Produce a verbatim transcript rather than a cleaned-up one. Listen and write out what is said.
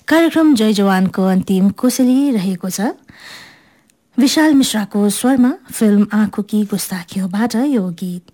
कार्यक्रम जय जवानको अन्तिम कोसेली रहेको छ। विशाल मिश्राको स्वरमा फिल्म आँखों की गुस्ताखियोंबाट यो गीत।